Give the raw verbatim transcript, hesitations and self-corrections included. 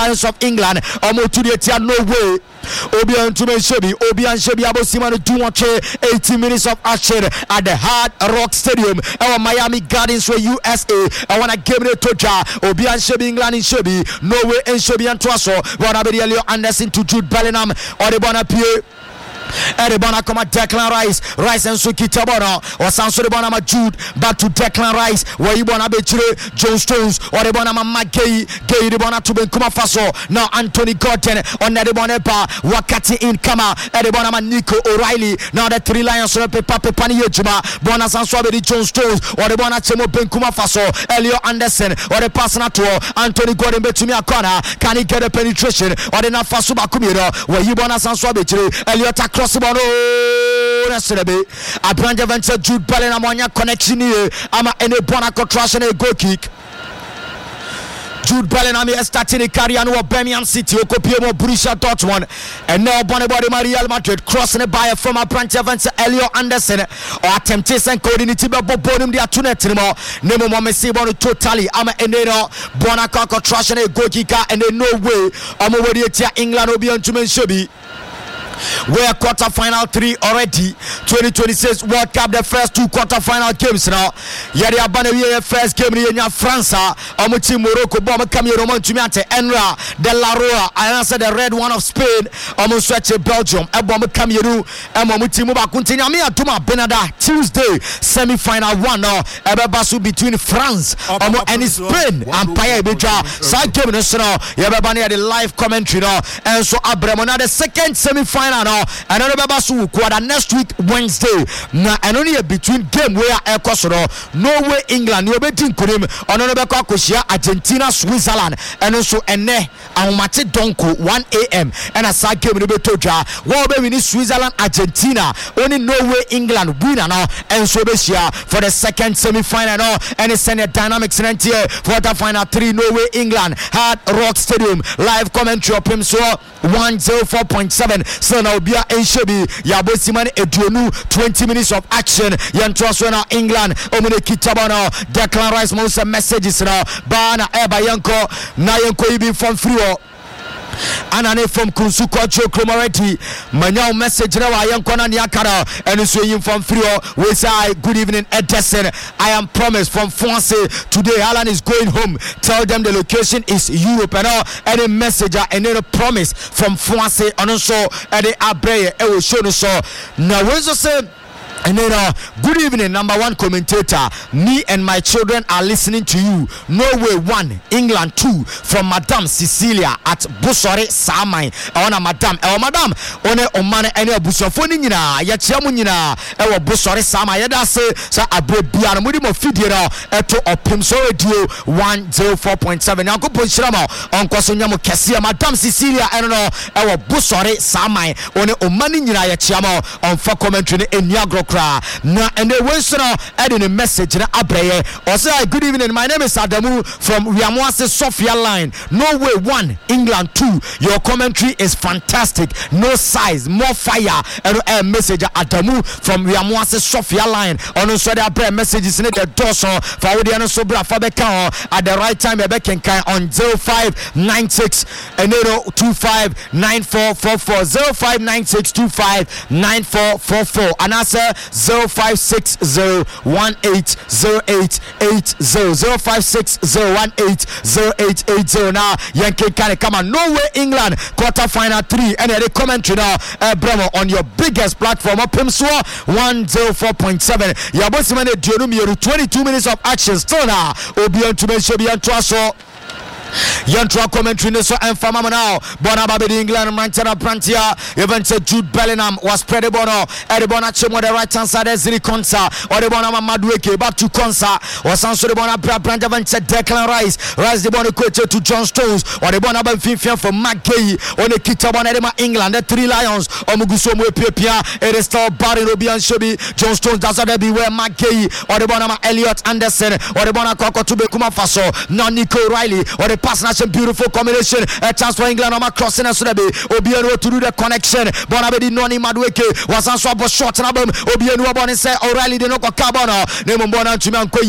Lions of England. Omo to the tia no way. Obian to Shebi, Obian Shebi Abosimano Duwache, eighty minutes of action at the Hard Rock Stadium, our Miami Gardens for U S A. I want to give it to Ja, Obian Shebi, England in Shebi, Norway and Shebi and Twaso, Bonabedi Elliot Anderson to Jude Bellingham, or the Bonapie. Erebana come Declan Rice, Rice and Suki Tabona, or Sanso Bonama Jude, back to Declan Rice, where you wanna be John Stones, or the Bonama Gay, Gay Rebana to Benkuma Faso, now Anthony Gordon, on the Bonepa, Wakati in Kama, Erebana Nico O'Reilly, now the three Lions of Papa Pani Yejuma, Bona Sansobi, John Stones, or the Bonachemo Benkuma Faso, Elio Anderson, or the Pasanato, Anthony Gordon Betumia Corner, can he get a penetration, or the Nafasuba Kumiro, where you Bona Sansobi, Elliot Crossable, Nasrebe, a brand adventure Jude Bellingham on your connection here. I'm a any Bonaco trash and a goal kick. Jude Bellingham is starting a career in Birmingham City, Okopiemo, Borussia Dortmund, and now Bonabody Real Madrid crossing it by a former branch adventure Elio Anderson, or temptation coordinated by Bonum, the Atunet, Nemo Messi, Bono totally. I'm a Enero, Bonaco trash and a goal kicker, and in no way, I'm already at England, Obion to Shobi. We're quarter final three already. twenty twenty-six World Cup, the first two quarter final games now. Yari Abane first game in France. Amuti Morocco, Bomb Camille Roman Tumiante, Enra, De La Roa, I answer the red one of Spain, Amuswete Belgium, Ebom Cameroon, Amuti Muba Continamia Tuma Benada, Tuesday, semi final one now. Ebebasu between France and Spain, and Paya Bija, side game national. Yababani the live commentary now, and so Abremona the second semi final. No, and another so quarter next week Wednesday. Now and only between game where I cost Norway, England, you betting Kurim, on another Kosia, Argentina, Switzerland, and also Ene and Mate Donko one a.m. and a side game in Betoja. Well, we need Switzerland, Argentina, only Norway, England winner now, and so this year for the second semi final now, and it's a dynamics in here for the final three Norway, England, Hard Rock Stadium, live commentary of him so one oh four point seven. So now Bia and Shebi Yabosiman Eduonu twenty minutes of action. Yantroswe now England Omune Kitabana Declan Rice most messages now Bana Eba Yanko na Yanko Ibi from Frio Anane from Kunsuko Chokromareti Manya message now I am Kona Nyakara and so you from Frio we say good evening Edison. I am promised from France today Alan is going home. Tell them the location is Europe and all any message and then a promise from France and also at the Abre it will show so now we say. And then, uh, good evening, number one commentator. Me and my children are listening to you. Norway one, England two, from Madame Cecilia at Busore Samai. I want Madame, oh Madame, one Omane any Busofoni nina, Yachamunina, Ewa Busore Samai. Yada say, so I break Biana Mudimo Fidira, Eto or Pimso Radio one oh four point seven. Now go put Shrama on Kwasunyamo Kessia, Madame Cecilia, I don't know, Ewa Busore Samai, one Omani nina Yachamo on for commentary in Niagara. Na and the Winston adding a message na Abreye or say good evening, my name is Adamu from Riamwase Sofia line. Norway one, England two. Your commentary is fantastic. No size, more fire. And a message Adamu from Riamwase Sofia line. On also the Abreye messages in the dorsal for Audiano Sobra Fabeka at the right time Bekenkai on zero five nine six and two five nine four four four zero five nine six two five nine four four four and answer zero five six zero one eight zero eight eight zero zero five six zero one eight zero eight eight zero. Now Yankee can come on Norway England quarter final three and the commentary now uh, Bremo on your biggest platform of Pimswa one oh four point seven. Yabosimane Dionumi twenty-two minutes of action still now Obion to Meshobi and Twaso Yantra commentary so and Famama now. Bonababe England, Manchester Brantia, even said Jude Bellingham was spread the bono. Edibona Chemo the right hand side as the Consa, or the Bonama Madueke back to Consa, or Sanso the Bona Brand even said Declan Rice, Rice the Bono Queto to John Stones, or the Bonaba Finfian for McGay, or the Kitabona England, the three Lions, or Mugusomo Pia, it is still Barry Obian Shobi, John Stones does not be where McGay, or the Bonama Elliot Anderson, or the Bona Coco to Bekuma Faso, non Nico Riley, or the pass national beautiful combination. A chance for England. I'm crossing a Sudabe. Obiano to do the connection. Bonabedi Noni Madueke was answered for short. Obiano Bonne say O'Reilly de Noko Cabana. Nemo Bona Chimanko.